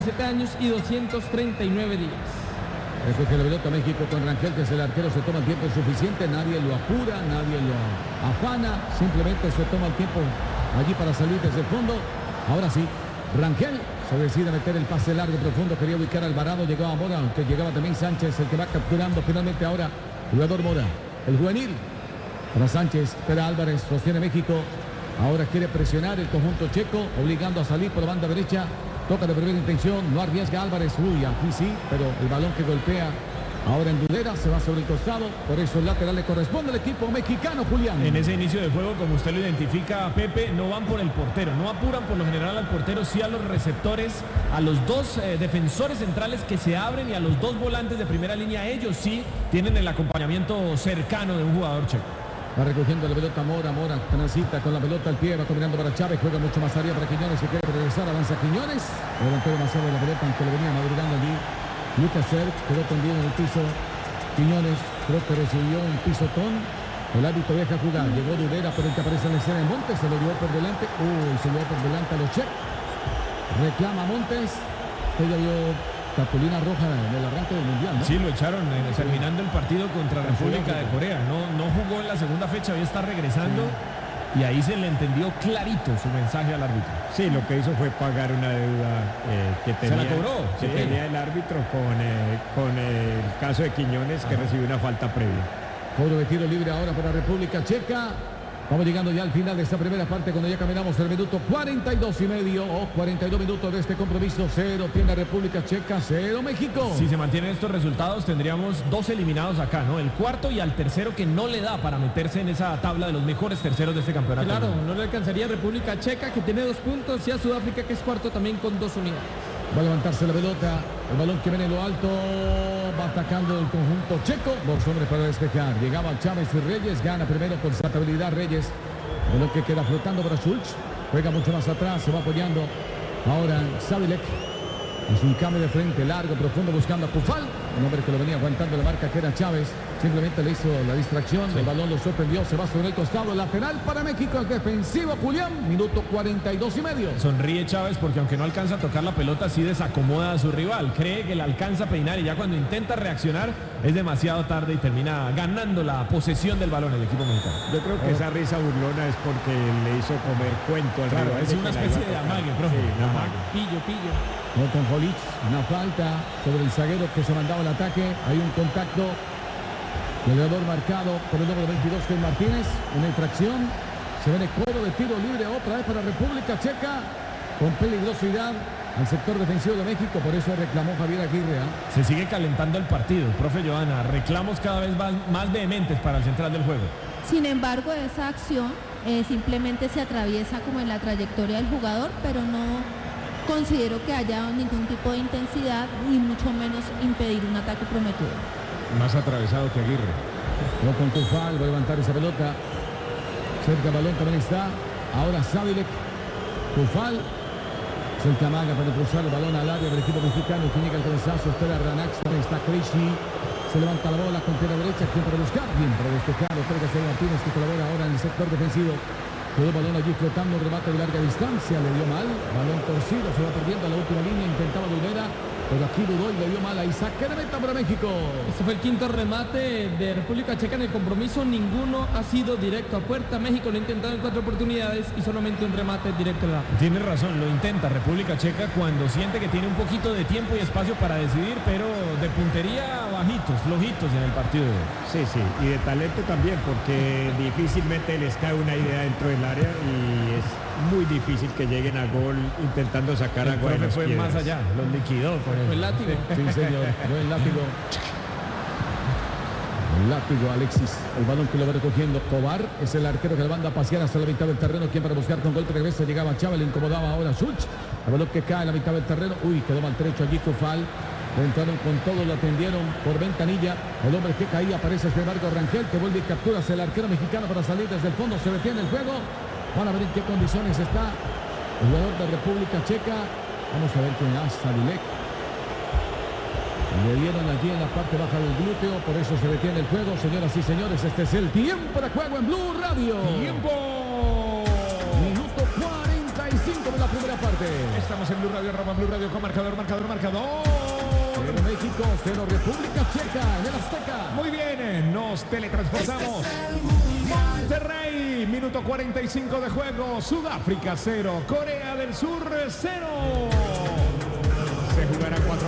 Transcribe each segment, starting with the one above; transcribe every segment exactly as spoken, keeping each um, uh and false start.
siete años y doscientos treinta y nueve días. Recoge la pelota México con Rangel, que es el arquero, se toma el tiempo suficiente, nadie lo apura, nadie lo afana, simplemente se toma el tiempo allí para salir desde el fondo. Ahora sí, Rangel se decide a meter el pase largo profundo, quería ubicar a Alvarado, llegaba Mora, aunque llegaba también Sánchez, el que va capturando finalmente ahora, jugador Mora, el juvenil, para Sánchez, espera Álvarez, sostiene México, ahora quiere presionar el conjunto checo, obligando a salir por la banda derecha. Toca de primera intención, no arriesga Álvarez, uy, aquí sí, pero el balón que golpea ahora en Dudera se va sobre el costado, por eso el lateral le corresponde al equipo mexicano, Julián. En ese inicio de juego, como usted lo identifica, Pepe, no van por el portero, no apuran por lo general al portero, sí a los receptores, a los dos eh, defensores centrales que se abren y a los dos volantes de primera línea, ellos sí tienen el acompañamiento cercano de un jugador checo. Va recogiendo la pelota Mora, Mora transita con la pelota al pie, va combinando para Chávez, juega mucho más arriba para Quiñones, que quiere regresar, avanza Quiñones, levantó demasiado la pelota, aunque le venía madrugando allí. Lucas Serg quedó tendido en el piso, Quiñones creo que recibió un pisotón, el árbitro deja jugar, llegó Dudera, pero el que aparece en la escena de Montes, se lo llevó por delante, uy, se lo llevó por delante a los Check, reclama Montes, usted ya vio cartulina roja en el arranque del Mundial, ¿no? Sí, lo echaron eh, terminando el partido contra República de Corea. No, no jugó en la segunda fecha, hoy está regresando. Sí. Y ahí se le entendió clarito su mensaje al árbitro. Sí, lo que hizo fue pagar una deuda eh, que tenía, se la cobró, que sí. tenía el árbitro con, eh, con el caso de Quiñones, que Ajá. recibió una falta previa. Cobro de tiro libre ahora para República Checa. Vamos llegando ya al final de esta primera parte, cuando ya caminamos el minuto cuarenta y dos y medio o cuarenta y dos minutos de este compromiso. Cero tiene República Checa, cero México. Si se mantienen estos resultados, tendríamos dos eliminados acá, ¿no? El cuarto y al tercero, que no le da para meterse en esa tabla de los mejores terceros de este campeonato. Claro, no le alcanzaría a República Checa, que tiene dos puntos, y a Sudáfrica, que es cuarto también con dos unidades. Va a levantarse la pelota, el balón que viene en lo alto, va atacando el conjunto checo, dos hombres para despejar, llegaba Chávez y Reyes, gana primero por saltabilidad Reyes, el balón que queda flotando para Schultz, juega mucho más atrás, se va apoyando, ahora Savilek, es un cambio de frente, largo, profundo, buscando a Cufal, un hombre que lo venía aguantando la marca, que era Chávez, simplemente le hizo la distracción, sí. El balón lo sorprendió, se va sobre el costado, lateral para México, el defensivo Julián, minuto cuarenta y dos y medio. Sonríe Chávez porque aunque no alcanza a tocar la pelota, sí desacomoda a su rival, cree que la alcanza a peinar y ya cuando intenta reaccionar es demasiado tarde y termina ganando la posesión del balón el equipo mexicano. Yo creo que oh. esa risa burlona es porque le hizo comer cuento al claro, rival. Es una especie de amague, profe. Sí, amague. Pillo, pillo. No con Jolic, una falta sobre el zaguero que se mandaba el ataque, hay un contacto. El goleador marcado por el número veintidós, que es Martínez, una infracción. Se viene cobro de tiro libre otra vez para República Checa, con peligrosidad al sector defensivo de México, por eso reclamó Javier Aguirre. ¿eh? Se sigue calentando el partido, profe Johanna, reclamos cada vez más, más vehementes para el central del juego. Sin embargo, esa acción eh, simplemente se atraviesa como en la trayectoria del jugador, pero no considero que haya ningún tipo de intensidad y mucho menos impedir un ataque prometido. Más atravesado que Aguirre. No con Cufal, va a levantar esa pelota. Cerca el balón también está. Ahora Savilek. Cufal. Es el que amaga para cruzar el balón al área del equipo mexicano. Quien llega el cabezazo, espera Ranax. También está Crazy. Se levanta la bola con pierna derecha. ¿Quién para buscar? Bien para despejar. Otorga a Martínez, que colabora ahora en el sector defensivo. Quedó el balón allí flotando, remate de larga distancia, le dio mal, balón torcido, se va perdiendo a la última línea, intentaba Dudera, pero aquí dudó y le dio mal a Isaac, que de meta para México. Este fue el quinto remate de República Checa en el compromiso, ninguno ha sido directo a puerta. México lo ha intentado en cuatro oportunidades y solamente un remate directo a la. Tiene razón, lo intenta República Checa cuando siente que tiene un poquito de tiempo y espacio para decidir, pero de puntería bajitos, flojitos en el partido. Sí, sí, y de talento también, porque difícilmente les cae una idea dentro del área y es muy difícil que lleguen a gol intentando sacar el a gol. Fue piedras. Más allá, los liquidó con el, el látigo. Sí, señor, buen látigo. El látigo Alexis, el balón que lo va recogiendo Cobar, es el arquero que le manda a pasear hasta la mitad del terreno, quien para buscar con golpe de cabeza llegaba Chávez, le incomodaba ahora Schultz, el balón que cae en la mitad del terreno, uy, quedó mal trecho allí Cufal. Entraron con todo, lo atendieron por ventanilla. El hombre que caía aparece este Marco Rangel, que vuelve y captura el arquero mexicano para salir desde el fondo. Se detiene el juego. Van a ver en qué condiciones está el jugador de República Checa. Vamos a ver quién es Savilek. Le dieron allí en la parte baja del glúteo, por eso se detiene el juego. Señoras y señores, este es el tiempo de juego en Blue Radio. ¡Tiempo! Minuto cuarenta y cinco. cinco de la primera parte. Estamos en Blue Radio, Roma Blue Radio con marcador, marcador, marcador. cero México, cero República Checa en el Azteca. Muy bien, nos teletransportamos. Monterrey, minuto cuarenta y cinco de juego. Sudáfrica cero, Corea del Sur cero. Se jugará cuatro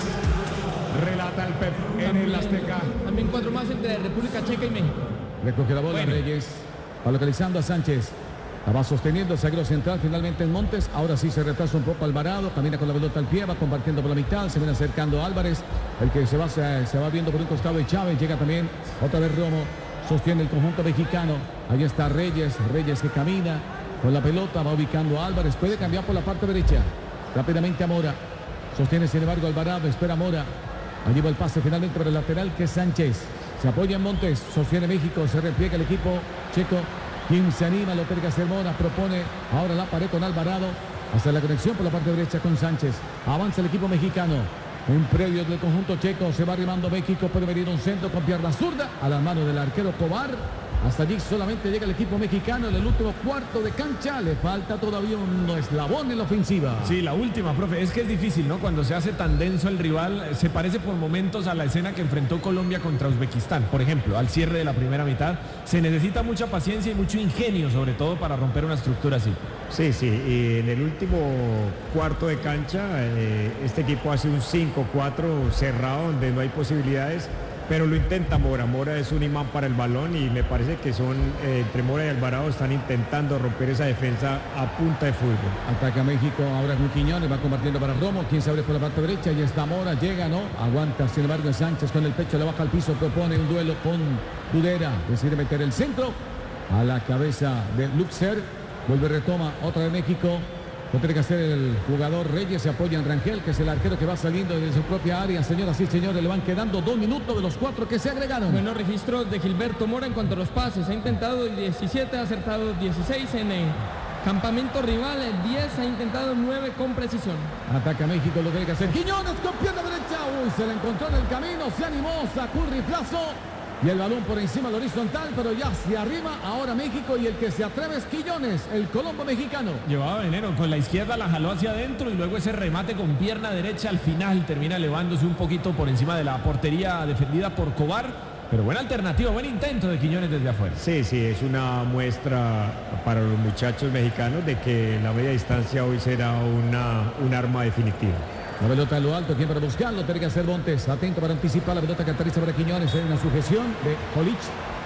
más. Relata el Pep en el Azteca. También cuatro más entre República Checa y México. Recoge la bola Bueno. Reyes. Va localizando a Sánchez. La va sosteniendo el zaguero central finalmente en Montes. Ahora sí se retrasa un poco Alvarado. Camina con la pelota al pie. Va compartiendo por la mitad. Se viene acercando Álvarez. El que se va, se, se va viendo por un costado de Chávez. Llega también otra vez Romo. Sostiene el conjunto mexicano. Ahí está Reyes. Reyes que camina con la pelota. Va ubicando a Álvarez. Puede cambiar por la parte derecha. Rápidamente a Mora. Sostiene sin embargo Alvarado. Espera a Mora. Allí va el pase finalmente para el lateral que es Sánchez. Se apoya en Montes. Sostiene México. Se repliega el equipo checo. Quien se anima, lo tiene que hacer Mora, propone ahora la pared con Alvarado, hasta la conexión por la parte derecha con Sánchez. Avanza el equipo mexicano. Un previo del conjunto checo, se va arrimando México, puede venir un centro con pierna zurda a las manos del arquero Cobar. Hasta allí solamente llega el equipo mexicano en el último cuarto de cancha. Le falta todavía un eslabón en la ofensiva. Sí, la última, profe. Es que es difícil, ¿no? Cuando se hace tan denso el rival, se parece por momentos a la escena que enfrentó Colombia contra Uzbekistán. Por ejemplo, al cierre de la primera mitad, se necesita mucha paciencia y mucho ingenio, sobre todo para romper una estructura así. Sí, sí, y en el último cuarto de cancha, eh, este equipo hace un cinco cuatro cerrado donde no hay posibilidades. Pero lo intenta Mora. Mora es un imán para el balón y me parece que son, eh, entre Mora y Alvarado, están intentando romper esa defensa a punta de fútbol. Ataca México, ahora con Quiñones, va compartiendo para Romo, quien se abre por la parte derecha, y está Mora, llega, ¿no? Aguanta, sin embargo, Sánchez con el pecho, le baja al piso, propone un duelo con Tudera, decide meter el centro a la cabeza de Luxer, vuelve, retoma, otra de México. Lo tiene que hacer el jugador Reyes, se apoya en Rangel, que es el arquero que va saliendo desde su propia área. Señoras y señores, le van quedando dos minutos de los cuatro que se agregaron. Buenos registros de Gilberto Mora en cuanto a los pases. Ha intentado diecisiete, ha acertado dieciséis en el campamento rival. diez, ha intentado nueve con precisión. Ataca México, lo tiene que hacer Quiñones con pierna derecha. Uy, se la encontró en el camino, se animó, sacó un riflazo. Y el balón por encima del horizontal, pero ya se arrima ahora México, y el que se atreve es Quiñones, el colombo mexicano. Llevaba veneno, con la izquierda la jaló hacia adentro y luego ese remate con pierna derecha al final termina elevándose un poquito por encima de la portería defendida por Cobar. Pero buena alternativa, buen intento de Quiñones desde afuera. Sí, sí, es una muestra para los muchachos mexicanos de que la media distancia hoy será una, un arma definitiva. La pelota a lo alto, ¿quién para buscarlo? Tiene que hacer Montes, atento para anticipar la pelota que aterriza para Quiñones. Hay una sujeción de Jolich.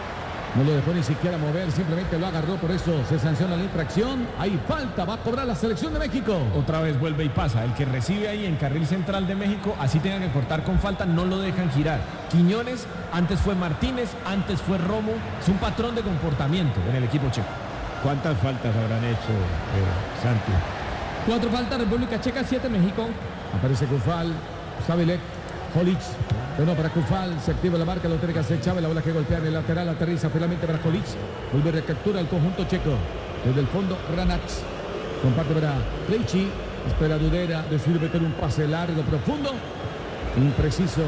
No lo dejó ni siquiera mover, simplemente lo agarró, por eso se sanciona la infracción. Hay falta, va a cobrar la selección de México. Otra vez vuelve y pasa. El que recibe ahí en carril central de México, así tenga que cortar con falta, no lo dejan girar. Quiñones, antes fue Martínez, antes fue Romo. Es un patrón de comportamiento en el equipo checo. ¿Cuántas faltas habrán hecho, eh, Santi? Cuatro faltas, República Checa, siete México. Aparece Cufal, Savilek, Jolich. Bueno, para Cufal, se activa la marca, lo tiene que hacer Chávez, la bola que golpea en el lateral, aterriza finalmente para Jolich. Vuelve, recaptura el conjunto checo. Desde el fondo, Ranax. Comparte para Cleichi. Espera Dudera, decide meter un pase largo, profundo. Impreciso.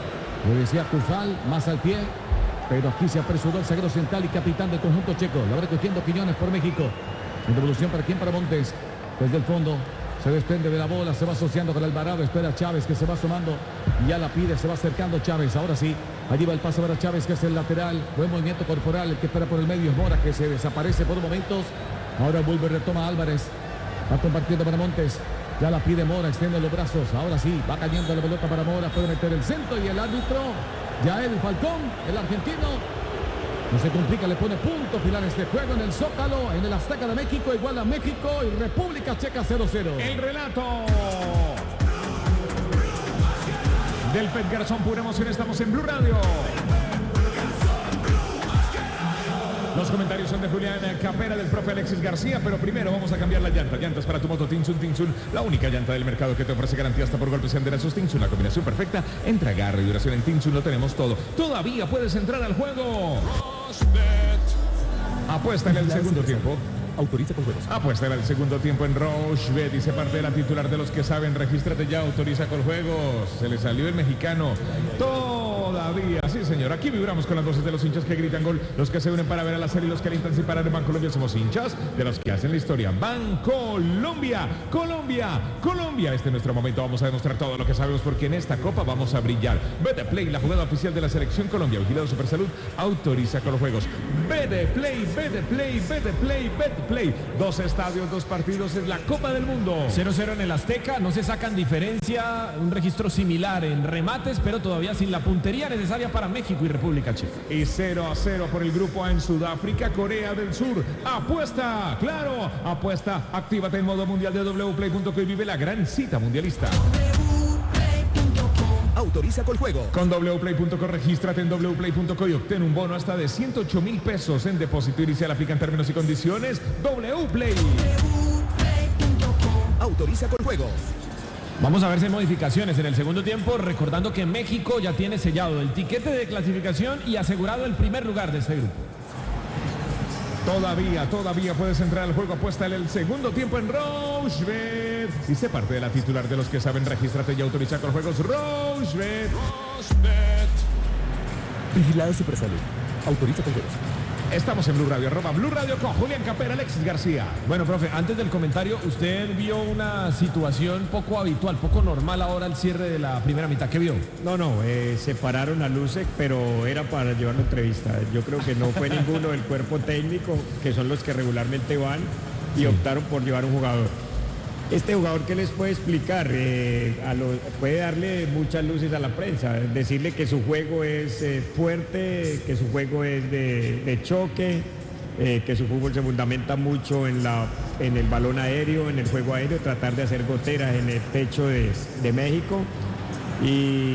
Lo decía Cufal, más al pie. Pero aquí se apresuró el zaguero central y capitán del conjunto checo. La va recogiendo Quiñones por México. En devolución para quién, para Montes. Desde el fondo. Se desprende de la bola, se va asociando con Alvarado, espera Chávez que se va sumando, y ya la pide, se va acercando Chávez, ahora sí, allí va el pase para Chávez que es el lateral, buen movimiento corporal, el que espera por el medio es Mora que se desaparece por momentos, ahora vuelve, retoma Álvarez, va compartiendo para Montes, ya la pide Mora, extiende los brazos, ahora sí, va cayendo la pelota para Mora, puede meter el centro y el árbitro, ya el Falcón, el argentino, no se complica, le pone punto final a este juego en el Zócalo, en el Azteca de México, igual a México y República Checa cero cero. El relato del Pep Garzón, pura emoción, estamos en Blue Radio. Los comentarios son de Julián Capera, del profe Alexis García, pero primero vamos a cambiar la llanta. Llantas para tu moto Tinsun Tinsun, la única llanta del mercado que te ofrece garantía hasta por golpes y anderazos. Tinsun, la combinación perfecta entre agarre y duración. En Tinsun lo tenemos todo. Todavía puedes entrar al juego. Apuesta en el segundo tiempo. Autoriza con juegos. Apuesta en el segundo tiempo en Rochebet. Dice parte de la titular de los que saben. Regístrate ya, autoriza con juegos. Se le salió el mexicano. Todo Todavía, sí señor, aquí vibramos con las voces de los hinchas que gritan gol, los que se unen para ver a la serie y los que alientan sin parar. En Bancolombia somos hinchas de los que hacen la historia. Bancolombia, Colombia, Colombia. Este es nuestro momento, vamos a demostrar todo lo que sabemos porque en esta copa vamos a brillar. Betplay, la jugada oficial de la selección Colombia, vigilado Supersalud, autoriza con los juegos. Betplay, Betplay, Betplay, Betplay. Dos estadios, dos partidos, es la Copa del Mundo. cero cero en el Azteca, no se sacan diferencia, un registro similar en remates, pero todavía sin la puntería necesaria para México y República Checa. Y cero a cero por el grupo A en Sudáfrica, Corea del Sur. Apuesta, claro, apuesta, actívate en modo mundial de doble u play punto co y vive la gran cita mundialista. Autoriza con juego. Con doble u play punto co, regístrate en doble u play punto co y obtén un bono hasta de ciento ocho mil pesos en depósito inicial. Aplican términos y condiciones. W Play. Autoriza con juego. Vamos a ver si hay modificaciones en el segundo tiempo, recordando que México ya tiene sellado el tiquete de clasificación y asegurado el primer lugar de este grupo. Todavía, todavía puedes entrar al juego. Apuesta en el segundo tiempo en Rochebet. Y sé parte de la titular de los que saben. Regístrate y autoriza con juegos. Rochebet. Rochebet. Vigilado Supersalud. Autoriza con juegos. Estamos en Blue Radio, arroba Blue Radio con Julián Capera, Alexis García. Bueno, profe, antes del comentario, usted vio una situación poco habitual, poco normal ahora al cierre de la primera mitad. ¿Qué vio? No, no, eh, separaron a Lucek, pero era para llevar una entrevista. Yo creo que no fue ninguno del cuerpo técnico, que son los que regularmente van, y optaron por llevar un jugador. Este jugador, ¿qué les puede explicar? Eh, a lo, puede darle muchas luces a la prensa, decirle que su juego es eh, fuerte, que su juego es de, de choque, eh, que su fútbol se fundamenta mucho en, la, en el balón aéreo, en el juego aéreo, tratar de hacer goteras en el techo de, de México y,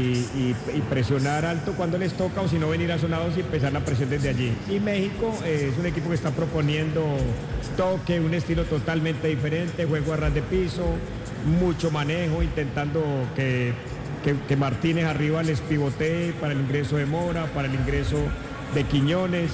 y, y presionar alto cuando les toca, o si no venir a sonados y empezar la presión desde allí. Y México eh, es un equipo que está proponiendo toque, un estilo totalmente diferente, juego a ras de piso, mucho manejo, intentando que, que, que Martínez arriba les pivotee para el ingreso de Mora, para el ingreso de Quiñones.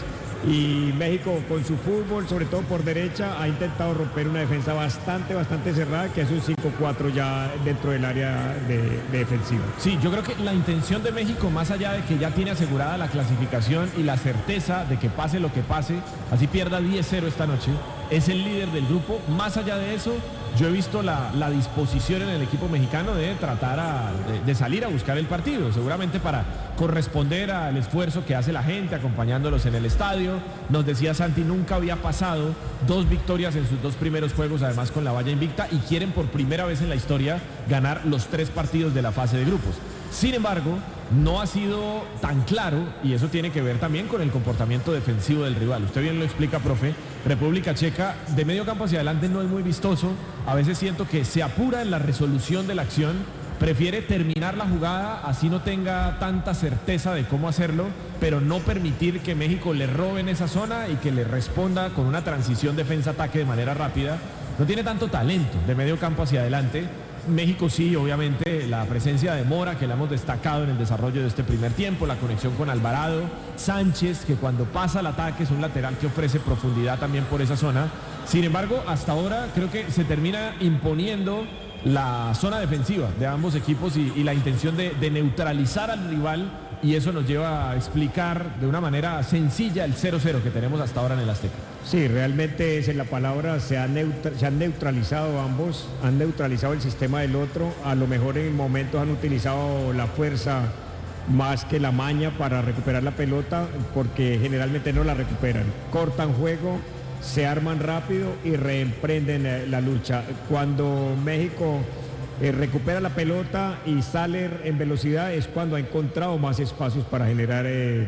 Y México con su fútbol, sobre todo por derecha, ha intentado romper una defensa bastante, bastante cerrada, que es un cinco cuatro ya dentro del área de, de defensiva. Sí, yo creo que la intención de México, más allá de que ya tiene asegurada la clasificación y la certeza de que pase lo que pase, así pierda diez cero esta noche, es el líder del grupo. Más allá de eso, yo he visto la, la disposición en el equipo mexicano de tratar a, de, de salir a buscar el partido, seguramente para corresponder al esfuerzo que hace la gente acompañándolos en el estadio. Nos decía Santi, nunca había pasado dos victorias en sus dos primeros juegos, además con la valla invicta, y quieren por primera vez en la historia ganar los tres partidos de la fase de grupos. Sin embargo, no ha sido tan claro, y eso tiene que ver también con el comportamiento defensivo del rival. Usted bien lo explica, profe. República Checa, de medio campo hacia adelante no es muy vistoso. A veces siento que se apura en la resolución de la acción, prefiere terminar la jugada, así no tenga tanta certeza de cómo hacerlo, pero no permitir que México le robe en esa zona y que le responda con una transición defensa-ataque de manera rápida. No tiene tanto talento de medio campo hacia adelante. México sí, obviamente, la presencia de Mora, que la hemos destacado en el desarrollo de este primer tiempo, la conexión con Alvarado, Sánchez, que cuando pasa el ataque es un lateral que ofrece profundidad también por esa zona. Sin embargo, hasta ahora creo que se termina imponiendo la zona defensiva de ambos equipos y, y la intención de, de neutralizar al rival, y eso nos lleva a explicar de una manera sencilla el cero cero que tenemos hasta ahora en el Azteca. Sí, realmente esa es la palabra, se han, neutra, se han neutralizado ambos, han neutralizado el sistema del otro, a lo mejor en momentos han utilizado la fuerza más que la maña para recuperar la pelota, porque generalmente no la recuperan, cortan juego, se arman rápido y reemprenden la lucha. Cuando México eh, recupera la pelota y sale en velocidad es cuando ha encontrado más espacios para generar eh,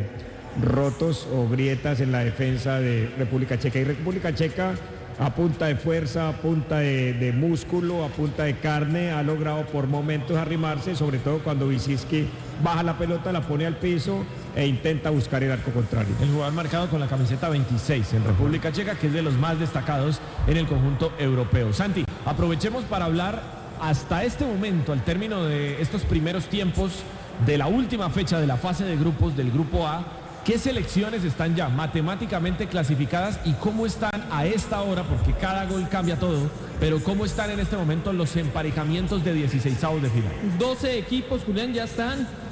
rotos o grietas en la defensa de República Checa. Y República Checa, a punta de fuerza, a punta de, de músculo, a punta de carne, ha logrado por momentos arrimarse, sobre todo cuando Wyszynski baja la pelota, la pone al piso e intenta buscar el arco contrario. El jugador marcado con la camiseta veintiséis en República Checa, que es de los más destacados en el conjunto europeo. Santi, aprovechemos para hablar hasta este momento, al término de estos primeros tiempos de la última fecha de la fase de grupos del grupo A, ¿qué selecciones están ya matemáticamente clasificadas y cómo están a esta hora? Porque cada gol cambia todo, pero ¿cómo están en este momento los emparejamientos de dieciseisavos de final? doce equipos, Julián, ya están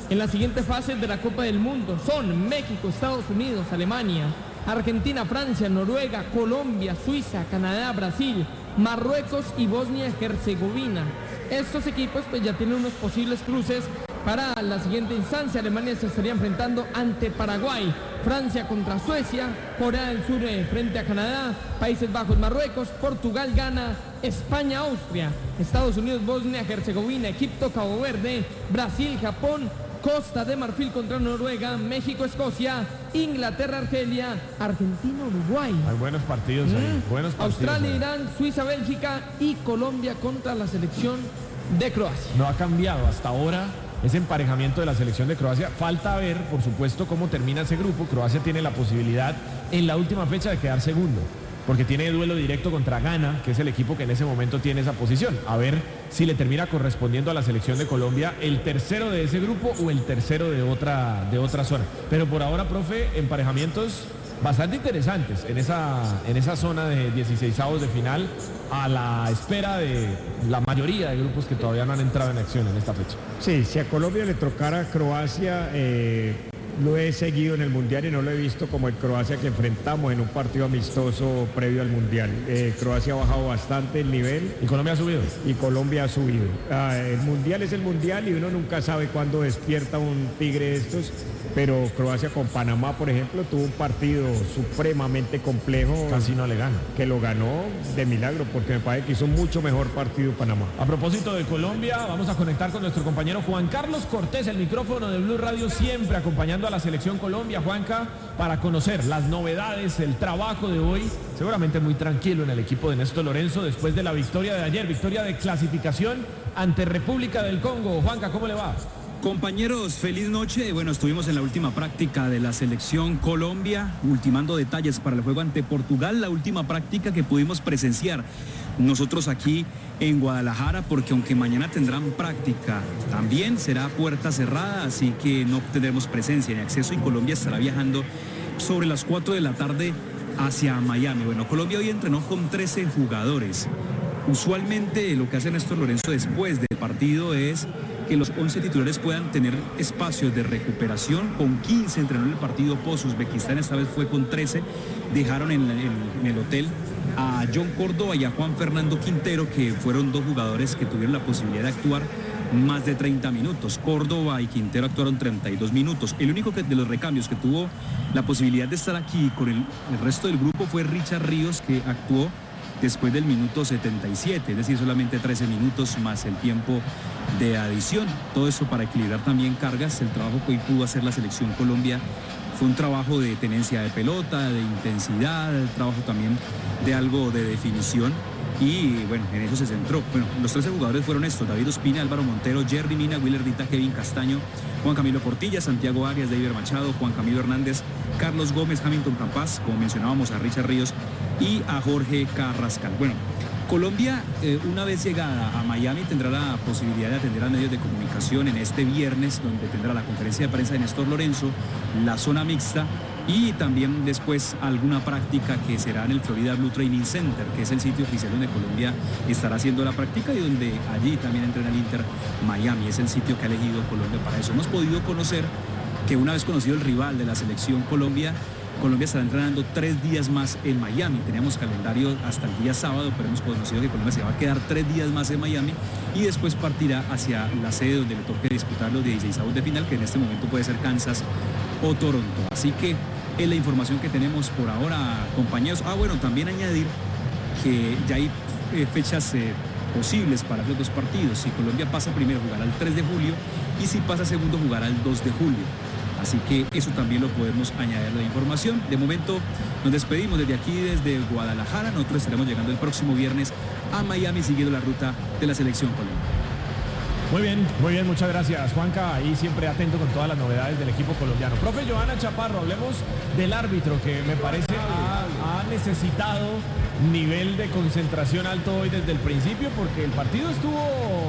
en la siguiente fase de la Copa del Mundo son México, Estados Unidos, Alemania, Argentina, Francia, Noruega, Colombia, Suiza, Canadá, Brasil, Marruecos y Bosnia-Herzegovina. Estos equipos pues ya tienen unos posibles cruces para la siguiente instancia. Alemania se estaría enfrentando ante Paraguay, Francia contra Suecia, Corea del Sur eh, frente a Canadá, Países Bajos, Marruecos, Portugal, Ghana, España, Austria, Estados Unidos, Bosnia, Herzegovina, Egipto, Cabo Verde, Brasil, Japón, Costa de Marfil contra Noruega, México, Escocia, Inglaterra, Argelia, Argentina, Uruguay. Hay buenos partidos ahí, Mm. buenos partidos. Australia, ahí. Irán, Suiza, Bélgica y Colombia contra la selección de Croacia. No ha cambiado hasta ahora ese emparejamiento de la selección de Croacia. Falta ver, por supuesto, cómo termina ese grupo. Croacia tiene la posibilidad en la última fecha de quedar segundo, porque tiene duelo directo contra Ghana, que es el equipo que en ese momento tiene esa posición. A ver si le termina correspondiendo a la selección de Colombia el tercero de ese grupo o el tercero de otra, de otra zona. Pero por ahora, profe, emparejamientos bastante interesantes en esa, en esa zona de dieciseisavos de final, a la espera de la mayoría de grupos que todavía no han entrado en acción en esta fecha. Sí, si a Colombia le tocara Croacia, eh, lo he seguido en el Mundial y no lo he visto como el Croacia que enfrentamos en un partido amistoso previo al Mundial. Eh, Croacia ha bajado bastante el nivel. ¿Y Colombia ha subido? Y Colombia ha subido. Ah, el Mundial es el Mundial y uno nunca sabe cuándo despierta un tigre de estos. Pero Croacia con Panamá, por ejemplo, tuvo un partido supremamente complejo. Casi no le gana. Que lo ganó de milagro, porque me parece que hizo un mucho mejor partido Panamá. A propósito de Colombia, vamos a conectar con nuestro compañero Juan Carlos Cortés, el micrófono de Blue Radio, siempre acompañando a la selección Colombia, Juanca, para conocer las novedades, el trabajo de hoy, seguramente muy tranquilo en el equipo de Néstor Lorenzo, después de la victoria de ayer, victoria de clasificación ante República del Congo. Juanca, ¿cómo le va? Compañeros, feliz noche. Bueno, estuvimos en la última práctica de la selección Colombia, ultimando detalles para el juego ante Portugal, la última práctica que pudimos presenciar nosotros aquí en Guadalajara, porque aunque mañana tendrán práctica, también será puerta cerrada, así que no tendremos presencia ni acceso, y Colombia estará viajando sobre las cuatro de la tarde hacia Miami. Bueno, Colombia hoy entrenó con trece jugadores. Usualmente lo que hace Néstor Lorenzo después del partido es que los once titulares puedan tener espacios de recuperación. Con quince entrenó en el partido post-Uzbekistán, esta vez fue con trece. Dejaron en, en, en el hotel a John Córdoba y a Juan Fernando Quintero, que fueron dos jugadores que tuvieron la posibilidad de actuar más de treinta minutos. Córdoba y Quintero actuaron treinta y dos minutos. El único que, de los recambios que tuvo la posibilidad de estar aquí con el, el resto del grupo fue Richard Ríos, que actuó después del minuto setenta y siete, es decir, solamente trece minutos más el tiempo de adición. Todo eso para equilibrar también cargas. El trabajo que hoy pudo hacer la selección Colombia fue un trabajo de tenencia de pelota, de intensidad, trabajo también de algo de definición, y bueno, en eso se centró. Bueno, los trece jugadores fueron estos: David Ospina, Álvaro Montero, Jerry Mina, Willer Dita, Kevin Castaño, Juan Camilo Portilla, Santiago Arias, David Machado, Juan Camilo Hernández, Carlos Gómez, Hamilton Campas, como mencionábamos, a Richard Ríos y a Jorge Carrascal. Bueno, Colombia, eh, una vez llegada a Miami, tendrá la posibilidad de atender a medios de comunicación en este viernes, donde tendrá la conferencia de prensa de Néstor Lorenzo, la zona mixta, y también después alguna práctica que será en el Florida Blue Training Center, que es el sitio oficial donde Colombia estará haciendo la práctica y donde allí también entrena el Inter Miami. Es el sitio que ha elegido Colombia para eso. Hemos podido conocer que, una vez conocido el rival de la selección Colombia, Colombia estará entrenando tres días más en Miami. Teníamos calendario hasta el día sábado, pero hemos conocido que Colombia se va a quedar tres días más en Miami y después partirá hacia la sede donde le toque disputar los dieciseisavos de final, que en este momento puede ser Kansas o Toronto. Así que es la información que tenemos por ahora, compañeros. Ah, bueno, también añadir que ya hay eh, fechas eh, posibles para los dos partidos. Si Colombia pasa primero, jugará el tres de julio, y si pasa segundo, jugará el dos de julio. Así que eso también lo podemos añadir a la información. De momento nos despedimos desde aquí, desde Guadalajara. Nosotros estaremos llegando el próximo viernes a Miami, siguiendo la ruta de la selección Colombia. Muy bien, muy bien, muchas gracias, Juanca. Ahí siempre atento con todas las novedades del equipo colombiano. Profe Johanna Chaparro, hablemos del árbitro, que me parece ha, ha necesitado nivel de concentración alto hoy desde el principio, porque el partido estuvo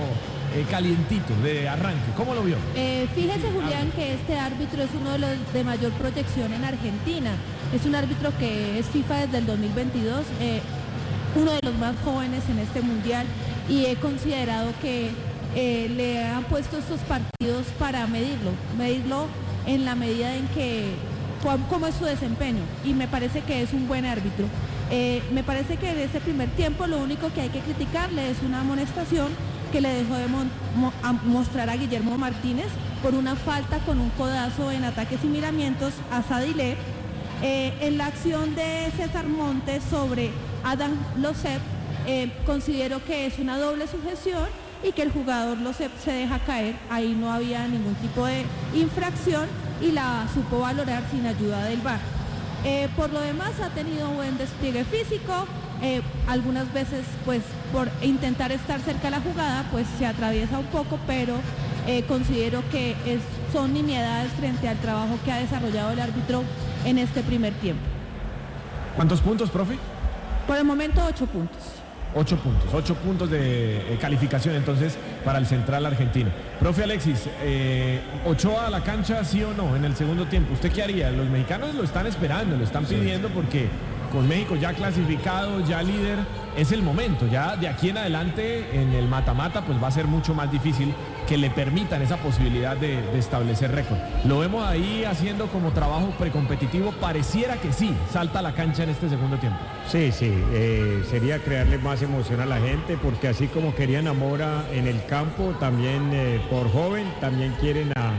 eh, calientito de arranque. ¿Cómo lo vio? Eh, fíjese, Julián, que este árbitro es uno de los de mayor proyección en Argentina. Es un árbitro que es FIFA desde el dos mil veintidós, eh, uno de los más jóvenes en este mundial, y he considerado que eh, le han puesto estos partidos para medirlo, medirlo en la medida en que, cómo es su desempeño, y me parece que es un buen árbitro. Eh, me parece que en ese primer tiempo lo único que hay que criticarle es una amonestación que le dejó de mon, mo, a mostrar a Guillermo Martínez por una falta con un codazo en ataques y miramientos a Sadilé. Eh, en la acción de César Montes sobre Adam Losep, eh, considero que es una doble sujeción y que el jugador Losep se deja caer, ahí no había ningún tipo de infracción y la supo valorar sin ayuda del V A R. Eh, por lo demás ha tenido buen despliegue físico, eh, algunas veces pues por intentar estar cerca de la jugada pues se atraviesa un poco, pero eh, considero que es, son nimiedades frente al trabajo que ha desarrollado el árbitro en este primer tiempo. ¿Cuántos puntos, profe? Por el momento ocho puntos. Ocho puntos, ocho puntos de eh, calificación entonces para el central argentino. Profe Alexis, eh, ¿Ochoa a la cancha sí o no en el segundo tiempo? ¿Usted qué haría? Los mexicanos lo están esperando, lo están pidiendo porque con México ya clasificado, ya líder, es el momento. Ya de aquí en adelante en el mata-mata pues va a ser mucho más difícil que le permitan esa posibilidad de, de establecer récord. Lo vemos ahí haciendo como trabajo precompetitivo, pareciera que sí, salta a la cancha en este segundo tiempo. Sí, sí, eh, sería crearle más emoción a la gente, porque así como querían a Mora en el campo, también eh, por joven, también quieren a,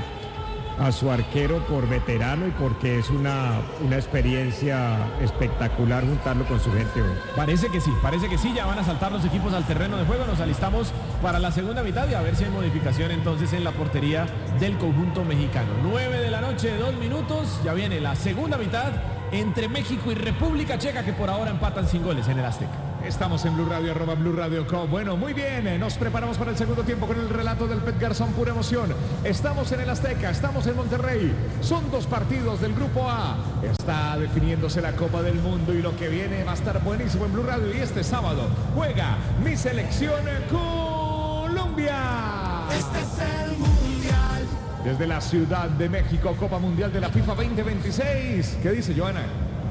a su arquero por veterano y porque es una, una experiencia espectacular juntarlo con su gente. Parece que sí, parece que sí, ya van a saltar los equipos al terreno de juego, nos alistamos para la segunda mitad y a ver si hay modificación entonces en la portería del conjunto mexicano. nueve de la noche, dos minutos, ya viene la segunda mitad entre México y República Checa, que por ahora empatan sin goles en el Azteca. Estamos en Blue Radio, arroba Blue Radio Co. Bueno, muy bien, nos preparamos para el segundo tiempo con el relato del Pet Garzón, pura emoción. Estamos en el Azteca, estamos en Monterrey. Son dos partidos del Grupo A. Está definiéndose la Copa del Mundo y lo que viene va a estar buenísimo en Blue Radio. Y este sábado juega mi selección Colombia. Este es el Mundial. Desde la Ciudad de México, Copa Mundial de la FIFA veinte veintiséis. ¿Qué dice Joana?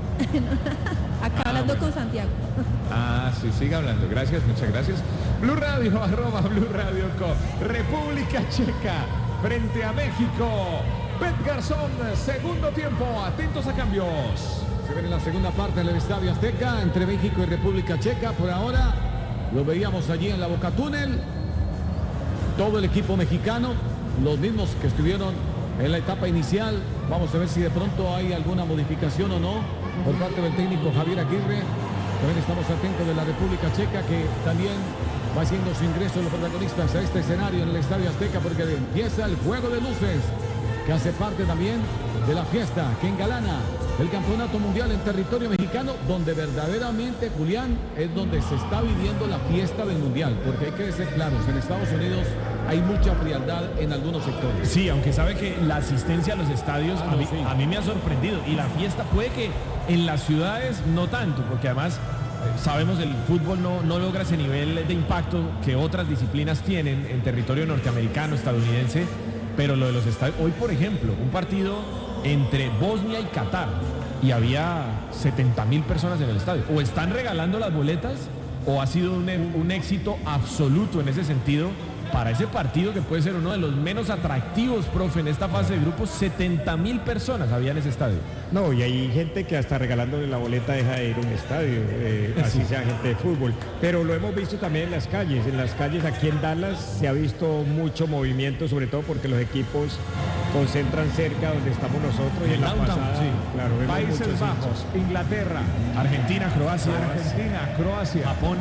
Acá hablando ah, bueno. con Santiago. Ah, sí, siga hablando. Gracias, muchas gracias. Blue Radio, arroba Blue Radio Co. República Checa frente a México. Pet Garzón, segundo tiempo. Atentos a cambios. Se viene la segunda parte del Estadio Azteca entre México y República Checa. Por ahora lo veíamos allí en la Boca Túnel. Todo el equipo mexicano, los mismos que estuvieron en la etapa inicial. Vamos a ver si de pronto hay alguna modificación o no por parte del técnico Javier Aguirre. También estamos atentos de la República Checa, que también va haciendo su ingreso los protagonistas a este escenario en el Estadio Azteca, porque empieza el juego de luces, que hace parte también de la fiesta que engalana el campeonato mundial en territorio mexicano, donde verdaderamente, Julián, es donde se está viviendo la fiesta del mundial, porque hay que ser claros, en Estados Unidos hay mucha frialdad en algunos sectores. Sí, aunque sabe que la asistencia a los estadios ah, a, mí, sí. a mí me ha sorprendido, y la fiesta puede que en las ciudades no tanto, porque además eh, sabemos el fútbol no, no logra ese nivel de impacto que otras disciplinas tienen en territorio norteamericano, estadounidense, pero lo de los estadios, hoy por ejemplo, un partido entre Bosnia y Qatar y había setenta mil personas en el estadio, o están regalando las boletas o ha sido un, un éxito absoluto en ese sentido para ese partido que puede ser uno de los menos atractivos, profe, en esta fase de grupos. Setenta mil personas había en ese estadio. No, y hay gente que hasta regalándole la boleta deja de ir a un estadio, eh, así sí. sea gente de fútbol. Pero lo hemos visto también en las calles. En las calles aquí en Dallas se ha visto mucho movimiento, sobre todo porque los equipos concentran cerca donde estamos nosotros y en la pasada, sí. claro, Países Bajos, Inglaterra, Argentina, Croacia, Argentina, Croacia, Japón,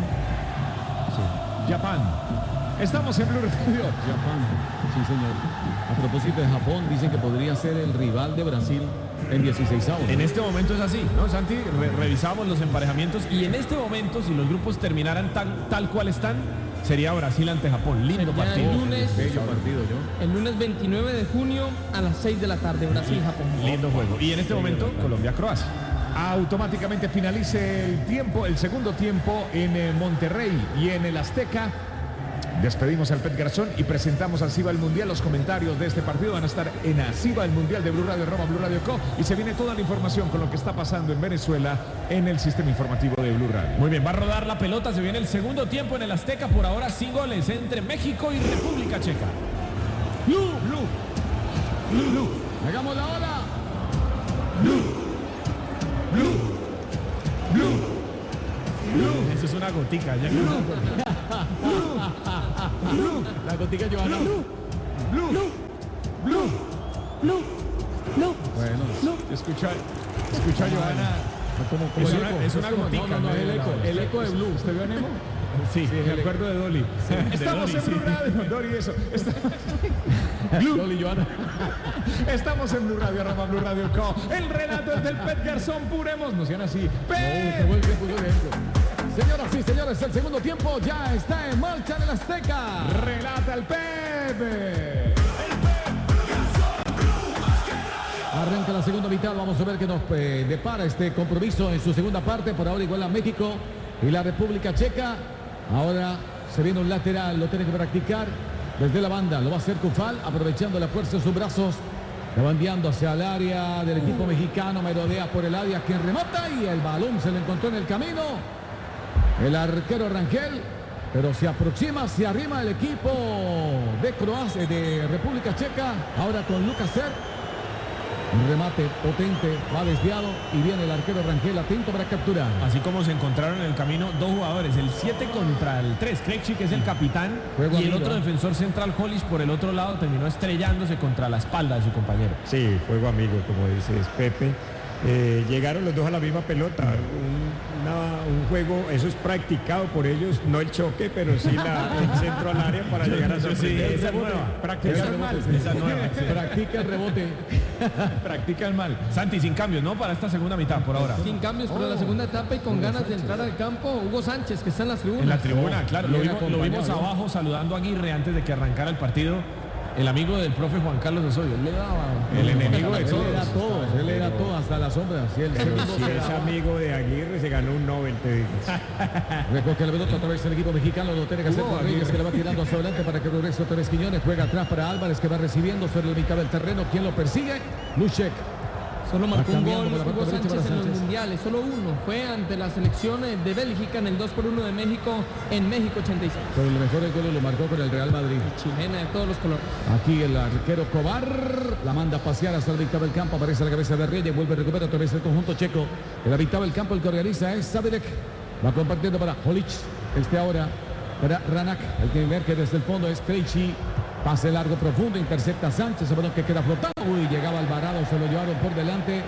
sí. Japón. Estamos en Blue Radio. Japón, sí señor. A propósito de Japón, dicen que podría ser el rival de Brasil en dieciseisavos. En este momento es así, ¿no, Santi? Re revisamos los emparejamientos y en este momento, si los grupos terminaran tal, tal cual están, sería Brasil ante Japón. Lindo ya partido. El lunes, partido yo. el lunes veintinueve de junio a las seis de la tarde, Brasil-Japón. Lindo juego. Y en este momento, Colombia-Croacia. Automáticamente finalice el tiempo, el segundo tiempo en Monterrey y en el Azteca. Despedimos al Pet Garzón y presentamos a Siva el Mundial. Los comentarios de este partido van a estar en Asiva el Mundial de Blue Radio, Roma, Blue Radio Co. Y se viene toda la información con lo que está pasando en Venezuela en el sistema informativo de Blue Radio. Muy bien, va a rodar la pelota, se viene el segundo tiempo en el Azteca, por ahora sin goles entre México y República Checa. Blue, Blue, Blue, Blue. Hagamos la hora. Blue, Blue, Blue, Blue. Eso es una gotica. Ya Blue, Blue, la gotica Joana. Blue, Blue, Blue, Blue, Blue, Blue. Bueno, Blue. escucha, escucha Joana. Como, como Es el una- eco. es una como- gotica, No, no, no, no el es eco. la- El eco de Blue. ¿Usted vio a Nemo? Sí, Sí, me el acuerdo de Dolly. Estamos De en Dolly, Blue sí. Radio, Dori, eso. Está- Loli Joana. Estamos en Blue Radio, Roma, Blue Radio Co. El relato es del Pet Garzón, pura emoción así. No, Pet. se vuelve puso de eco. Señoras y señores, el segundo tiempo ya está en marcha en el Azteca. Relata el Pepe. Arranca la segunda mitad, vamos a ver qué nos eh, depara este compromiso en su segunda parte. Por ahora igual a México y la República Checa. Ahora se viene un lateral, lo tiene que practicar desde la banda. Lo va a hacer Cufal, aprovechando la fuerza en sus brazos. Le va enviando hacia el área del equipo mexicano, merodea por el área, quien remata y el balón se le encontró en el camino. El arquero Rangel, pero se aproxima, se arrima el equipo de Croacia, de República Checa. Ahora con Lucas Ser. Un remate potente, va desviado y viene el arquero Rangel atento para capturar. Así como se encontraron en el camino dos jugadores, el siete contra el tres, Krejci, que es el capitán, Juego y el amigo, otro ¿eh? defensor central, Hollis, por el otro lado, terminó estrellándose contra la espalda de su compañero. Sí, juego amigo, como dices Pepe. Eh, llegaron los dos a la misma pelota. Un, una- un juego, eso es practicado por ellos, no el choque, pero sí la, el centro al área para llegar a Sí, sorprender. esa es nueva. Practica Esa el es mal. Esa es nueva. sí. Practica el rebote. Practica el mal. Santi, sin cambios, ¿no? Para esta segunda mitad, por ahora. Sin cambios para la segunda etapa y con ganas de entrar al campo, Hugo Sánchez, que está en las tribunas. En la tribuna, claro, lo Bien vimos, lo vimos acompañado. abajo saludando a Aguirre antes de que arrancara el partido. El amigo del profe Juan Carlos Osorio. Él le daba. El enemigo de Él todos. era todo, él era todo hasta la sombra. Si el segundo Si se es daba. amigo de Aguirre, se ganó un Nobel, te digo. Recoge la pelota otra vez el equipo mexicano, lo tiene que hacer Hugo Rodríguez, Aguirre. que le va tirando hacia adelante para que regrese otra vez Quiñones. Juega atrás para Álvarez, que va recibiendo sobre la mitad del terreno. ¿Quién lo persigue? Luchek. Solo marcó un cambiando gol por la Hugo parte derecha Sánchez para en los Sánchez. mundiales, solo uno. Fue ante la selección eh, de Bélgica en el dos por uno de México en México ochenta y seis. Pero lo mejor el gol lo marcó con el Real Madrid. Chilena de todos los colores. Aquí el arquero Cobar la manda a pasear hasta la mitad del campo. Aparece la cabeza de Reyes, vuelve a recuperar otra vez el conjunto checo. En la mitad del campo el que organiza es Sabilek. Va compartiendo para Holic. Este ahora para Ranak. El que ver que desde el fondo es Krejci. Pase largo profundo, intercepta a Sánchez. El balón que queda flotando. Uy, llegaba Alvarado, se lo llevaron por delante.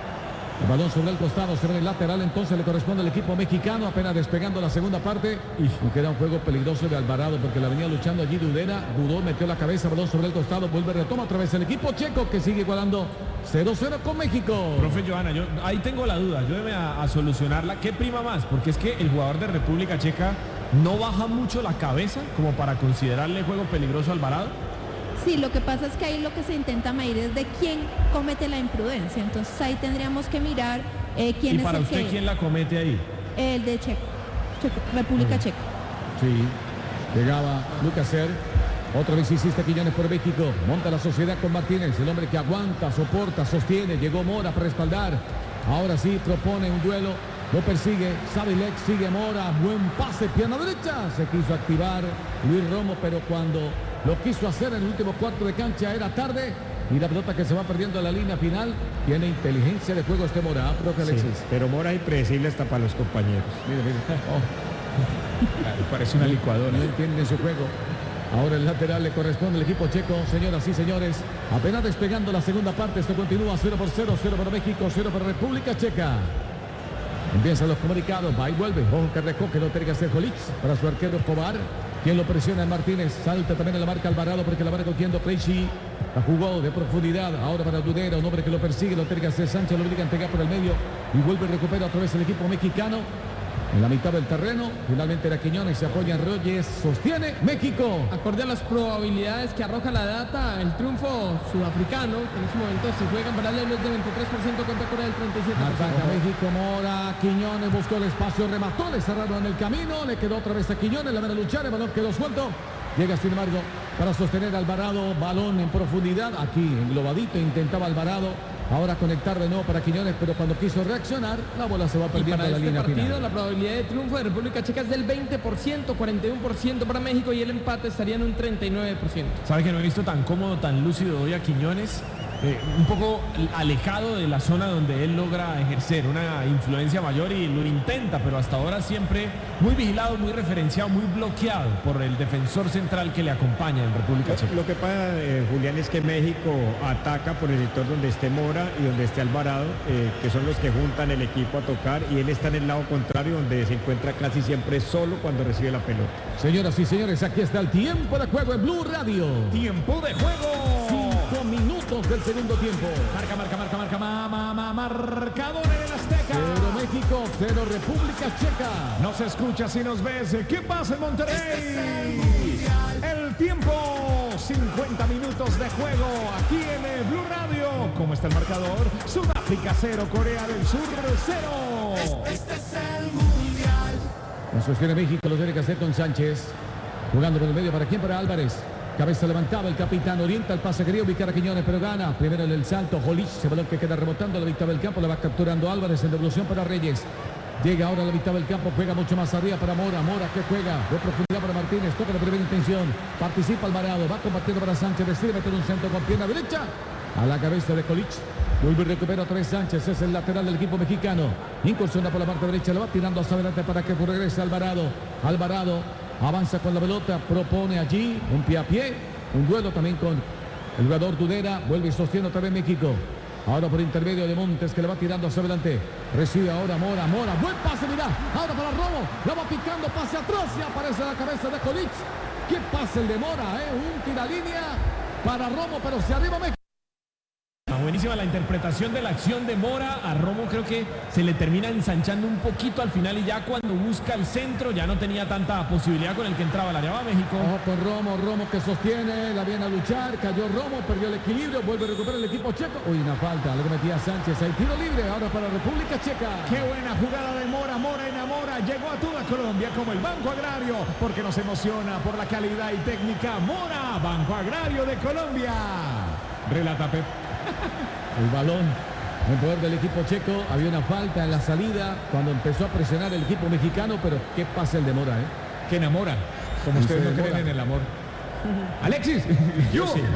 El balón sobre el costado, se ve el lateral, entonces le corresponde al equipo mexicano, apenas despegando la segunda parte. Y queda un juego peligroso de Alvarado porque la venía luchando allí Dudera, dudó, metió la cabeza, balón sobre el costado, vuelve, retoma otra vez el equipo checo que sigue igualando cero cero con México. Profe Joana, yo ahí tengo la duda, ayúdeme a, a solucionarla. ¿Qué prima más? Porque es que el jugador de República Checa no baja mucho la cabeza como para considerarle juego peligroso a Alvarado. Sí, lo que pasa es que ahí lo que se intenta medir es de quién comete la imprudencia. Entonces ahí tendríamos que mirar eh, quién Y es para el usted, que... ¿quién la comete ahí? El de Checo, Checo, República Checa. Sí, llegaba Lucas Ser. Otra vez insiste Quiñones por México. Monta la sociedad con Martínez, el hombre que aguanta, soporta, sostiene. Llegó Mora para respaldar. Ahora sí propone un duelo. Lo persigue, Sabilek, sigue Mora. Buen pase, pierna derecha. Se quiso activar Luis Romo, pero cuando lo quiso hacer en el último cuarto de cancha era tarde. Y la pelota que se va perdiendo en la línea final. Tiene inteligencia de juego este Mora, ¿eh, profe Sí, Alexis? pero Mora es impredecible hasta para los compañeros. Mire, mire. Oh. Parece una licuadora. No entienden su juego. Ahora el lateral le corresponde al equipo checo. Señoras y señores, apenas despegando la segunda parte. Esto continúa cero por cero, cero para México, cero para República Checa. Empiezan los comunicados, va y vuelve. Ojo que recoge, lo tiene que hacer Jolic para su arquero Cobar. Quien lo presiona, Martínez. Salta también a la marca Alvarado porque la va recogiendo Krejci. La jugó de profundidad. Ahora para Dudera, un hombre que lo persigue, lo tiene que hacer Sánchez, lo obliga a entregar por el medio. Y vuelve y recupera otra vez el equipo mexicano. En la mitad del terreno, finalmente era Quiñones, se apoya en Reyes, sostiene México. Acorde a las probabilidades que arroja la data, el triunfo sudafricano, que en este momento se juega en paralelo es de veintitrés por ciento contra Corea del treinta y siete por ciento. Ataca México, Mora, Quiñones buscó el espacio, remató, le cerraron en el camino, le quedó otra vez a Quiñones, la van a luchar, el balón quedó suelto. Llega sin embargo para sostener a Alvarado, balón en profundidad, aquí englobadito, intentaba Alvarado, ahora conectar de nuevo para Quiñones, pero cuando quiso reaccionar, la bola se va perdiendo para la este línea partido, final. la probabilidad de triunfo de República Checa es del veinte por ciento, cuarenta y uno por ciento para México y el empate estaría en un treinta y nueve por ciento. ¿Sabe que no he visto tan cómodo, tan lúcido hoy a Quiñones? Eh, un poco alejado de la zona donde él logra ejercer una influencia mayor y lo intenta, pero hasta ahora siempre muy vigilado, muy referenciado, muy bloqueado por el defensor central que le acompaña en República Checa. Lo que pasa, eh, Julián, es que México ataca por el sector donde esté Mora y donde esté Alvarado, eh, que son los que juntan el equipo a tocar, y él está en el lado contrario, donde se encuentra casi siempre solo cuando recibe la pelota. Señoras y señores, aquí está el tiempo de juego en Blue Radio. Tiempo de juego. Cinco minutos del segundo tiempo. Marca, marca, marca, marca, ma, ma, ma, marcador en el Azteca. Cero México, cero República Checa. Nos escuchas y nos ves. ¿Qué pasa en Monterrey? El tiempo, cincuenta minutos de juego aquí en el Blue Radio. ¿Cómo está el marcador? Sudáfrica cero, Corea del Sur cero. Este es el mundial. Lo sostiene México, lo tiene que hacer con Sánchez. Jugando por el medio, ¿para quién? Para Álvarez. Cabeza levantaba el capitán, orienta el pase, quería ubicar a Quiñones, pero gana. Primero en el salto, Jolich, ese balón que queda rebotando a la mitad del campo, la va capturando Álvarez en devolución para Reyes. Llega ahora a la mitad del campo, juega mucho más arriba para Mora, Mora que juega de profundidad para Martínez, toca la primera intención, participa Alvarado, va compartiendo para Sánchez, decide meter un centro con pierna derecha a la cabeza de Jolich. Vuelve y recupera otra vez Sánchez, es el lateral del equipo mexicano. Incursiona por la parte derecha, lo va tirando hacia adelante para que regrese Alvarado. Alvarado avanza con la pelota, propone allí un pie a pie, un duelo también con el jugador Dudera, vuelve y sostiene otra vez México. Ahora por intermedio de Montes que le va tirando hacia adelante. Recibe ahora Mora, Mora, buen pase, mira. Ahora para Romo, la va picando, pase atrás y aparece la cabeza de Jolich. ¿Qué pase el de Mora, eh? Un tiralínea para Romo, pero se arriba México. Buenísima la interpretación de la acción de Mora. A Romo creo que se le termina ensanchando un poquito al final y ya cuando busca el centro ya no tenía tanta posibilidad con el que entraba al área. Va México. Ojo con Romo, Romo que sostiene, la viene a luchar, cayó Romo, perdió el equilibrio, vuelve a recuperar el equipo checo. Uy, una falta, lo que metía Sánchez, hay tiro libre ahora para República Checa. Qué buena jugada de Mora, Mora enamora, llegó a toda Colombia como el Banco Agrario, porque nos emociona por la calidad y técnica. Mora, Banco Agrario de Colombia. Relata Pep. El balón en poder del equipo checo, había una falta en la salida cuando empezó a presionar el equipo mexicano, pero qué pasa el de Mora, ¿eh? Que enamora, como ustedes no creen en el amor. Alexis, yo sí.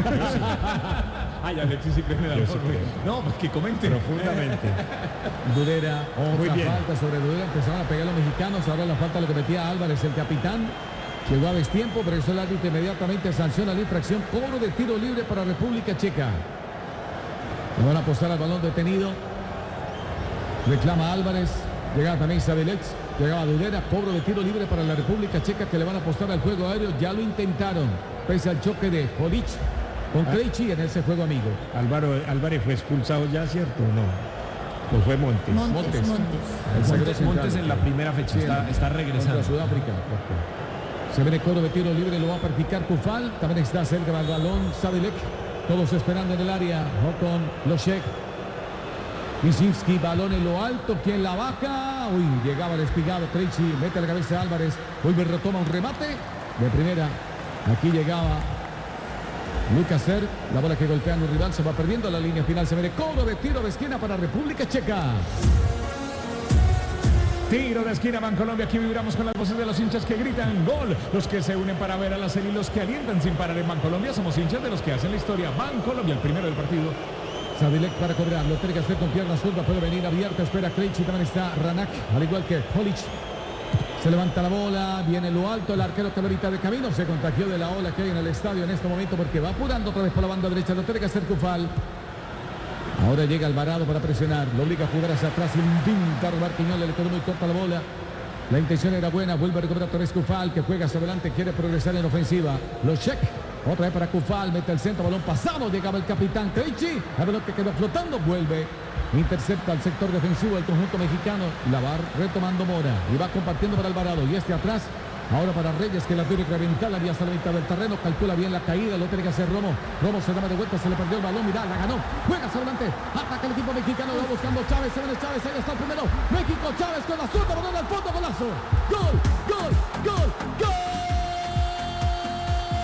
Ay, Alexis sí cree en el amor. Sí, no, pues que comenten. Profundamente. Dudera, Muy otra bien. falta sobre Dudera, empezaron a pegar los mexicanos, ahora la falta lo que metía Álvarez, el capitán. Llegó a destiempo, pero eso el árbitro inmediatamente sanciona la infracción, cobro de tiro libre para República Checa. Le van a apostar al balón detenido. Reclama Álvarez. Llegaba también Sabelec. Llegaba Dudera. Cobro de tiro libre para la República Checa que le van a apostar al juego aéreo. Ya lo intentaron. Pese al choque de Jolich con Krejci en ese juego amigo. Álvaro, Álvarez fue expulsado ya, ¿cierto? No. Pues fue Montes. Montes, Montes. Montes. El zaguero Montes, central. Montes en la primera fecha Sí, está, está regresando. contra Sudáfrica. Se viene cobro de tiro libre. Lo va a practicar Cufal. También está cerca del balón Sabelec. Todos esperando en el área. Con Loshek. Wisinski, balón en lo alto. ¿Quién la baja? Uy, llegaba el espigado. Krejci mete la cabeza a Álvarez. Vuelve y retoma un remate de primera. Aquí llegaba Lucas Ser. La bola que golpea a un rival. Se va perdiendo la línea final. Se viene cobro de tiro de esquina para República Checa. Tiro de esquina, Bancolombia. Aquí vibramos con las voces de los hinchas que gritan gol. Los que se unen para ver a la serie y los que alientan sin parar en Bancolombia. Somos hinchas de los que hacen la historia. Bancolombia, el primero del partido. Sadilek para cobrar, lo tiene que hacer con pierna zurda, puede venir abierta, espera Krejci, también está Ranak, al igual que Jolich. Se levanta la bola, viene lo alto, el arquero que a la mitad de camino se contagió de la ola que hay en el estadio en este momento porque va apurando otra vez por la banda derecha, lo tiene que hacer Cufal. Ahora llega Alvarado para presionar, lo obliga a jugar hacia atrás, intenta robar Quiñones, le quedó muy corta la bola. La intención era buena, vuelve a recuperar otra vez Cufal, que juega hacia adelante, quiere progresar en ofensiva. Loshek, otra vez para Cufal, mete el centro, balón pasado, llegaba el capitán Krejci, la pelota que quedó flotando, vuelve, intercepta el sector defensivo del conjunto mexicano, la va retomando Mora, y va compartiendo para Alvarado, y este atrás, ahora para Reyes, que la tiene que reventar, la vía hasta la mitad del terreno, calcula bien la caída, lo tiene que hacer Romo, Romo se da de vuelta, se le perdió el balón, mira, la ganó, juega hacia adelante, ataca el equipo mexicano, va buscando Chávez, se viene Chávez, ahí está el primero, México, Chávez con la zurda, balón al fondo, golazo, gol, gol, gol, gol.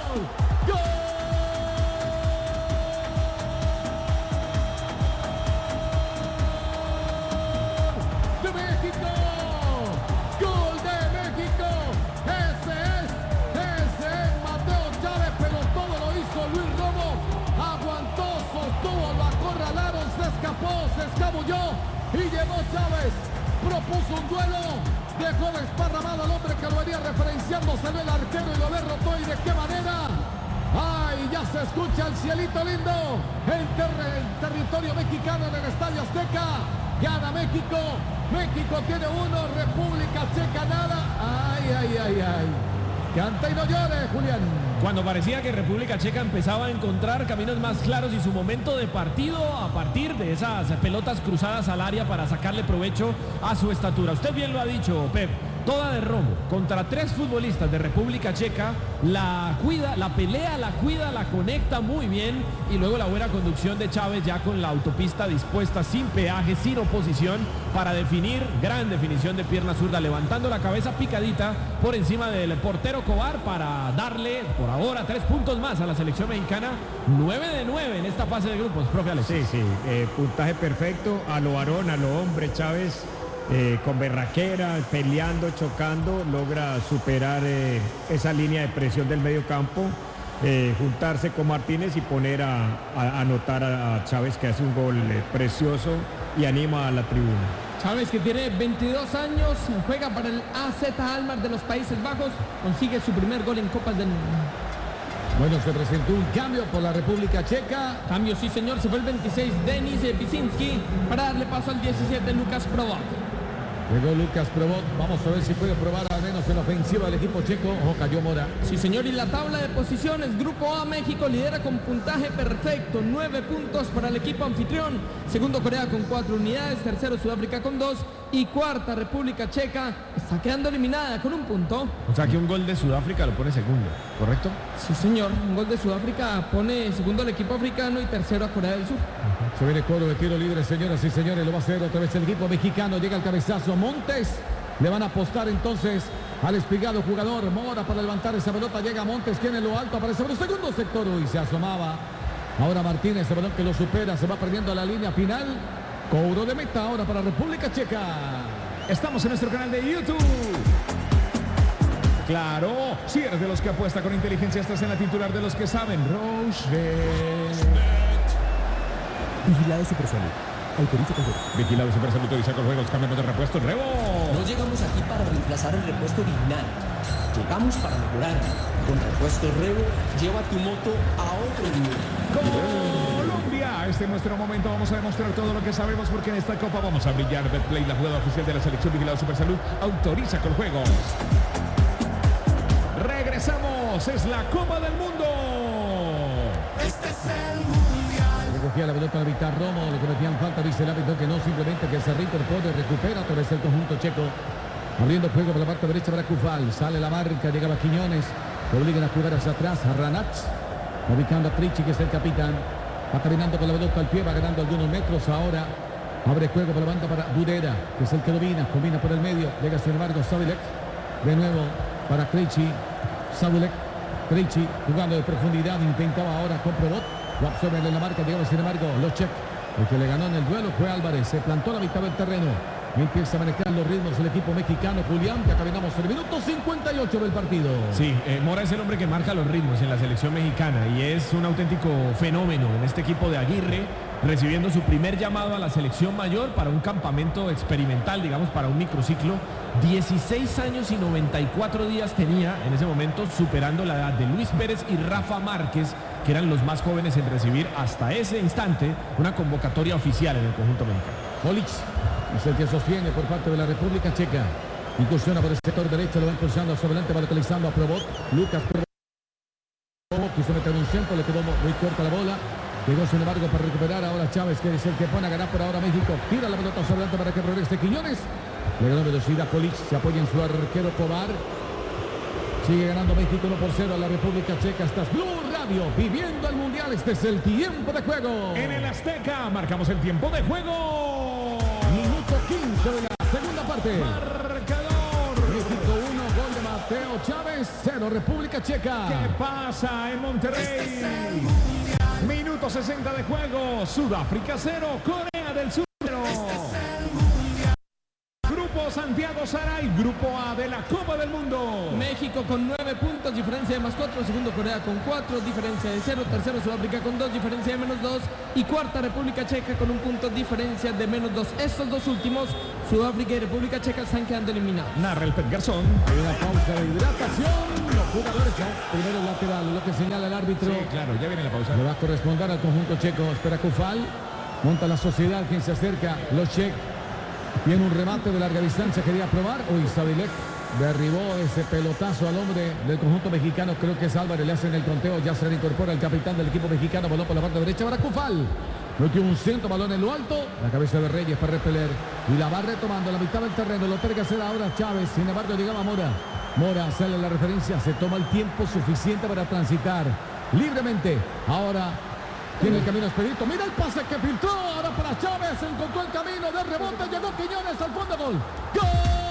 Se escabulló y llegó Chávez, propuso un duelo, dejó desparramado al hombre que lo venía referenciando, se ve el arquero y lo derrotó. ¿Y de qué manera? ¡Ay! Ya se escucha el cielito lindo en, ter en territorio mexicano, en el Estadio Azteca. Gana México, México tiene uno, República Checa nada. ¡Ay, ay, ay, ay! Canta y no llore, Julián. Cuando parecía que República Checa empezaba a encontrar caminos más claros y su momento de partido a partir de esas pelotas cruzadas al área para sacarle provecho a su estatura. Usted bien lo ha dicho, Pep. Toda de Romo contra tres futbolistas de República Checa, la cuida, la pelea, la cuida, la conecta muy bien, y luego la buena conducción de Chávez ya con la autopista dispuesta, sin peaje, sin oposición, para definir, gran definición de pierna zurda, levantando la cabeza picadita por encima del portero Cobar para darle por ahora tres puntos más a la selección mexicana, nueve de nueve en esta fase de grupos, profe Alexis. Sí, sí, eh, puntaje perfecto, a lo varón, a lo hombre. Chávez Eh, con berraquera, peleando, chocando, logra superar eh, esa línea de presión del medio campo, eh, juntarse con Martínez y poner a, a, a anotar a, a Chávez, que hace un gol eh, precioso y anima a la tribuna. Chávez, que tiene veintidós años, juega para el A Z Alkmaar de los Países Bajos, consigue su primer gol en Copas del Mundo. Bueno, se presentó un cambio por la República Checa. Cambio, sí señor, se fue el veintiséis Denis Bicinski para darle paso al diecisiete Lucas Probot. Llegó Lucas Probot, vamos a ver si puede probar al menos en la ofensiva del equipo checo. Ojo, cayó Mora. Sí señor, y la tabla de posiciones, Grupo A, México lidera con puntaje perfecto, nueve puntos para el equipo anfitrión, segundo Corea con cuatro unidades, tercero Sudáfrica con dos y cuarta República Checa está quedando eliminada con un punto. O sea que un gol de Sudáfrica lo pone segundo, ¿correcto? Sí señor, un gol de Sudáfrica pone segundo al equipo africano y tercero a Corea del Sur. Se viene coro de tiro libre, señoras y señores, lo va a hacer otra vez el equipo mexicano, llega el cabezazo Montes, le van a apostar entonces al espigado jugador Mora para levantar esa pelota, llega Montes, tiene en lo alto, aparece por el segundo sector y se asomaba. Ahora Martínez, el balón que lo supera, se va perdiendo a la línea final, cobro de meta ahora para República Checa. Estamos en nuestro canal de YouTube. Claro, si eres de los que apuesta con inteligencia, estás en la titular de los que saben. Rochebet. Vigilado Supersalud. Autoriza con juegos. Vigilado Supersalud, autoriza con juegos. Cambiamos de repuesto. Rebo. No llegamos aquí para reemplazar el repuesto original. Llegamos para mejorar. Con repuesto Rebo, lleva tu moto a otro nivel. Colombia, este es nuestro momento. Vamos a demostrar todo lo que sabemos porque en esta copa vamos a brillar. Betplay, la jugada oficial de la selección. Vigilado Supersalud, autoriza con juegos. Regresamos, es la Copa del Mundo. Este es el mundial. Recogía la pelota a evitar Romo, le cometían falta, dice el árbitro que no, simplemente que se reinterpone, recupera otra vez el conjunto checo. Abriendo juego por la parte derecha para Cufal, sale la marca, llegaba Quiñones, lo obligan a jugar hacia atrás, a Ranats, ubicando a Trichi, que es el capitán, va caminando con la pelota al pie, va ganando algunos metros ahora. Abre juego por la banda para Budera, que es el que domina, combina por el medio, llega sin embargo Savilek, de nuevo para Trichi, Savilek, Trichi jugando de profundidad, intentaba ahora con Probot, lo absorben en la marca, llegaba sin embargo los Check, el que le ganó en el duelo fue Álvarez, se plantó a la mitad del terreno, empieza a manejar los ritmos el equipo mexicano. Julián, ya caminamos el minuto cincuenta y ocho del partido. Sí, eh, Mora es el hombre que marca los ritmos en la selección mexicana y es un auténtico fenómeno en este equipo de Aguirre, recibiendo su primer llamado a la selección mayor para un campamento experimental, digamos, para un microciclo. dieciséis años y noventa y cuatro días tenía en ese momento, superando la edad de Luis Pérez y Rafa Márquez, que eran los más jóvenes en recibir hasta ese instante una convocatoria oficial en el conjunto mexicano. Olic es el que sostiene por parte de la República Checa. Incursiona por el sector derecho, lo va impulsando hacia adelante, va localizando a Probot. Lucas Probot quiso meter un centro, le quedó muy corta la bola. Llegó sin embargo para recuperar ahora Chávez, que es el que pone a ganar por ahora México. Tira la pelota hacia adelante para que regrese Quiñones. Le ganó velocidad Polic, se apoya en su arquero Cobar. Sigue ganando México uno por cero a la República Checa. Esta es Blue Radio, viviendo el Mundial. Este es el tiempo de juego. En el Azteca marcamos el tiempo de juego. Minuto quince de la segunda parte. Marcador. México uno, gol de Teo Chávez, cero, República Checa. ¿Qué pasa en Monterrey? Minuto sesenta de juego. Sudáfrica cero, Corea del Sur cero. Grupo Santiago Saray, Grupo A de la Copa del Mundo. México con nueve puntos, diferencia de más cuatro. Segundo, Corea con cuatro, diferencia de cero. Tercero, Sudáfrica con dos, diferencia de menos dos. Y cuarta, República Checa con un punto, diferencia de menos dos. Estos dos últimos, Sudáfrica y República Checa, están quedando eliminados. Narra el Pet Garzón. Hay una pausa de hidratación. Los jugadores, no, primero el lateral, lo que señala el árbitro. Sí, claro, ya viene la pausa. Le va a corresponder al conjunto checo. Espera Cufal. Monta la sociedad, quien se acerca. Los Czech. Tiene un remate de larga distancia, quería probar. Uy, Savilek derribó ese pelotazo al hombre del conjunto mexicano. Creo que es Álvarez, le hacen el conteo. Ya se reincorpora el capitán del equipo mexicano. Balón por la parte derecha para Cufal. Metió un centro, balón en lo alto. La cabeza de Reyes para repeler. Y la va retomando a la mitad del terreno. Lo tiene que hacer ahora Chávez. Sin embargo, llegaba Mora. Mora sale la referencia. Se toma el tiempo suficiente para transitar libremente. Ahora tiene el camino expedito. Mira el pase que filtró. Ahora para Chávez. Encontró el camino de rebote. Llegó Quiñones al fondo. Gol. ¡Gol!